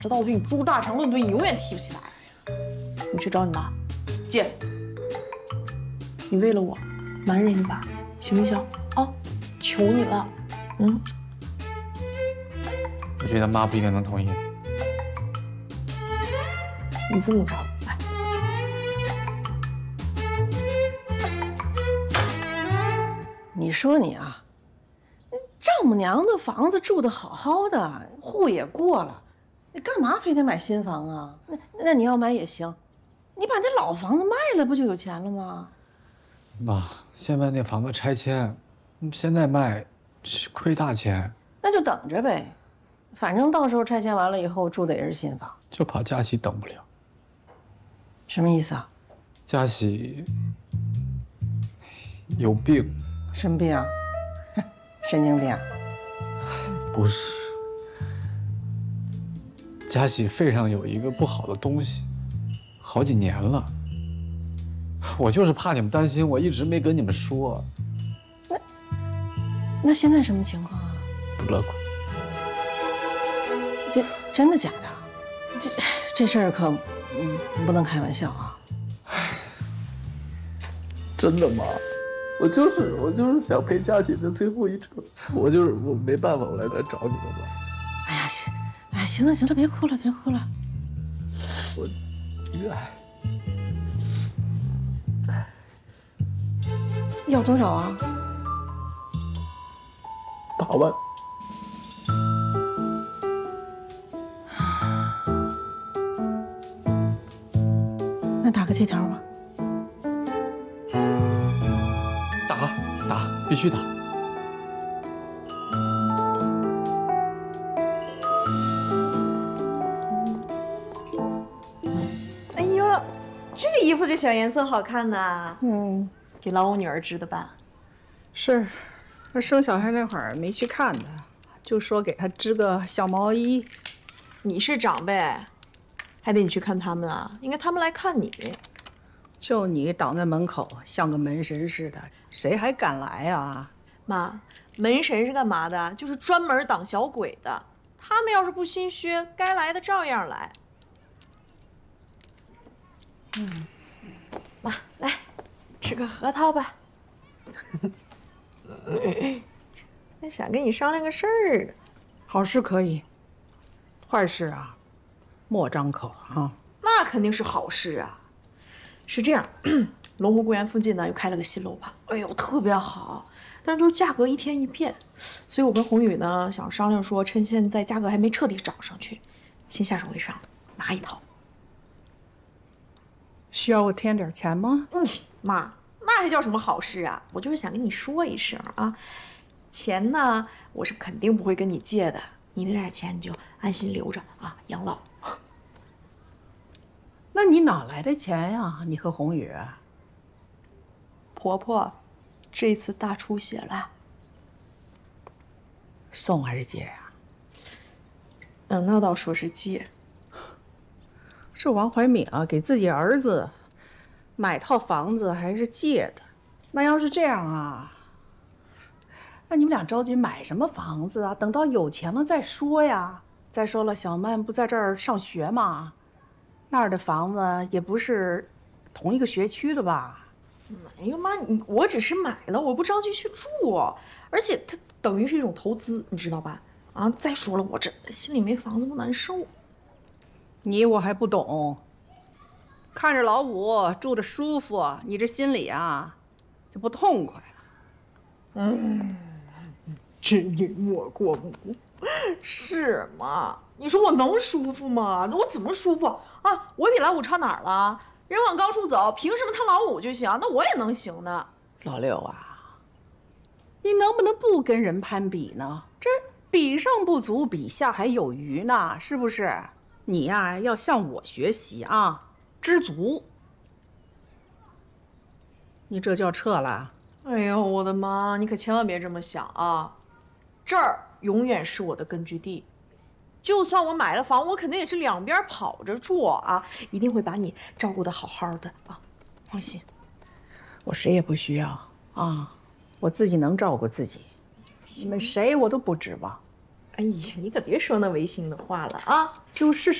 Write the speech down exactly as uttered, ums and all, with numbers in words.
知道我给你猪大肠论顿，你永远提不起来。你去找你妈，借。你为了我，瞒人一把，行不行？啊，求你了。嗯。 我觉得妈不一定能同意。 你这么着，来。你说你啊，丈母娘的房子住得好好的，户也过了，你干嘛非得买新房啊？那那你要买也行，你把那老房子卖了，不就有钱了吗？ 妈，现在那房子拆迁，现在卖，亏大钱。 那就等着呗，反正到时候拆迁完了以后住的也是新房。 就怕佳喜等不了。 什么意思啊？ 佳喜有病。 什么病啊？神经病？ 不是，佳喜肺上有一个不好的东西，好几年了。我就是怕你们担心，我一直没跟你们说。 那那现在什么情况啊？ 不乐观。 这真的假的？这这事儿可嗯不能开玩笑啊！ 真的吗？我就是我就是想陪佳喜的最后一程，我就是我没办法，我来来找你们吧。 哎呀，行，哎行了行了，别哭了别哭了。 我，哎， 要多少啊？ 八万。 那打个借条吧。 打打，必须打。 哎呦，这个衣服这小颜色好看呐！ 嗯， 给老五女儿织的吧？ 是，她生小孩那会儿没去看她，就说给她织个小毛衣。 你是长辈，还得你去看他们啊？应该他们来看你。 就你挡在门口，像个门神似的，谁还敢来啊？ 妈，门神是干嘛的？就是专门挡小鬼的。他们要是不心虚，该来的照样来。嗯，妈，来吃个核桃吧。还想跟你商量个事儿呢。 好事可以，坏事啊，莫张口啊。 那肯定是好事啊。是这样，龙湖公园附近呢又开了个新楼盘，哎呦，特别好，但是就是价格一天一变，所以我跟宏宇呢想商量说，趁现在价格还没彻底涨上去，先下手为上，拿一套。 需要我添点钱吗？ 嗯，妈，那还叫什么好事啊？我就是想跟你说一声啊，钱呢我是肯定不会跟你借的，你那点钱你就安心留着啊，养老。 那你哪来的钱呀？你和宏宇？ 婆婆，这次大出血了。 送还是借呀？ 嗯，那倒说是借。 这王怀敏啊，给自己儿子买套房子还是借的？那要是这样啊，那你们俩着急买什么房子啊？等到有钱了再说呀。再说了，小曼不在这儿上学吗？那儿的房子也不是同一个学区的吧？ 哎呦妈，你我只是买了，我不着急去住，而且它等于是一种投资，你知道吧？啊，再说了，我这心里没房子不难受。 你我还不懂，看着老五住的舒服，你这心里啊就不痛快了。 嗯，织女莫过目，是吗？你说我能舒服吗？那我怎么舒服啊？我比老五差哪儿了？人往高处走，凭什么他老五就行？那我也能行呢。 老六啊，你能不能不跟人攀比呢？这比上不足，比下还有余呢，是不是？你呀，要向我学习啊，知足。你这就要撤了？ 哎呦，我的妈！你可千万别这么想啊！这儿永远是我的根据地。就算我买了房，我肯定也是两边跑着住啊，一定会把你照顾得好好的啊，放心。 我谁也不需要啊，我自己能照顾自己，你们谁我都不指望。 哎呀，你可别说那违心的话了啊！ 就是